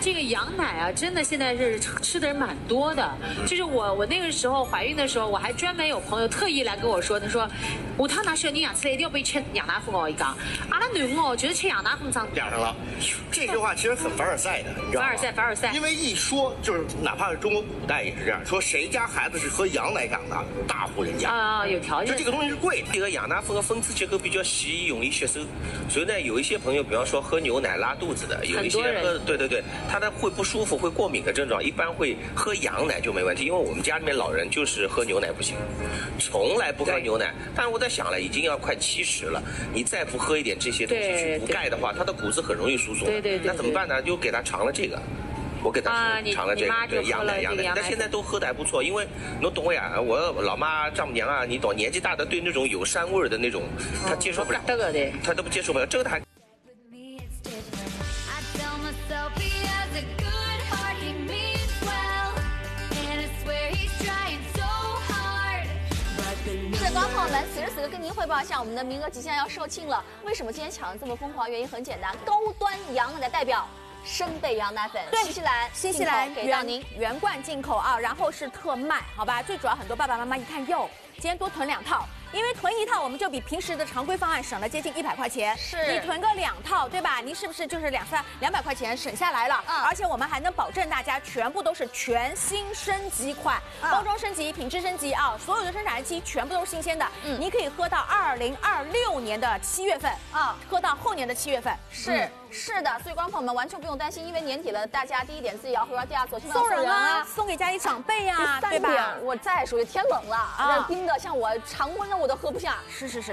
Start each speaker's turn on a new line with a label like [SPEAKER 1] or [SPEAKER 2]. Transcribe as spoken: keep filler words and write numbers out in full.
[SPEAKER 1] 这个羊奶啊，真的现在是吃的人蛮多的。就是我我那个时候怀孕的时候，我还专门有朋友特意来跟我说，他说，下趟拿小人养出来一定要被吃羊奶粉哦。一讲，阿拉囡哦，觉得吃羊奶粉长
[SPEAKER 2] 两上了。这句话其实很凡尔赛的，你知道吗？
[SPEAKER 1] 凡尔赛，凡尔赛。
[SPEAKER 2] 因为一说就是，哪怕是中国古代也是这样，说谁家孩子是喝羊奶长的，大户人家
[SPEAKER 1] 啊，有条件。
[SPEAKER 2] 就这个东西是贵的。
[SPEAKER 3] 这个羊奶粉的分子结构比较细，容易吸收，所以呢，有一些朋友，比方说喝牛奶拉肚子的，有一些喝，对对对，他的会不舒服、会过敏的症状，一般会喝羊奶就没问题。因为我们家里面老人就是喝牛奶不行，从来不喝牛奶。但是我在想了，已经要快七十了，你再不喝一点这些东西去补钙的话，他的骨质很容易疏松。
[SPEAKER 1] 对对对。
[SPEAKER 3] 那怎么办呢？就给他尝了这个。我给他尝了这个，对羊奶羊奶，但现在都喝的还不错，因为你懂我呀，我老妈丈母娘啊，你懂，年纪大的对那种有膻味的那种，她接受不了，她都不接受不了，这个她。
[SPEAKER 4] 是观众朋友们，此时此刻跟您汇报一下，我们的名额即将要售罄了。为什么今天抢的这么疯狂？原因很简单，高端羊奶的代表。生贝羊奶粉，
[SPEAKER 5] 对，
[SPEAKER 4] 新西兰，
[SPEAKER 5] 新西兰
[SPEAKER 4] 给到您
[SPEAKER 5] 原罐进口啊，然后是特卖，好吧？最主要很多爸爸妈妈一看，哟，今天多囤两套，因为囤一套我们就比平时的常规方案省了接近一百块钱。
[SPEAKER 4] 是，
[SPEAKER 5] 你囤个两套，对吧？你是不是就是两三两百块钱省下来了？嗯，而且我们还能保证大家全部都是全新升级款，嗯、包装升级、品质升级啊，所有的生产日期全部都是新鲜的。嗯，你可以喝到二零二六年的七月份啊，喝到后年的七月份。
[SPEAKER 4] 是。嗯是的，所以观众朋友们完全不用担心，因为年底了，大家第一点自己要喝，第二走亲朋
[SPEAKER 5] 送人啊，送给家里长辈啊，对吧？
[SPEAKER 4] 我再说，天冷了，啊，冰的像我常温的我都喝不下。
[SPEAKER 5] 是是是。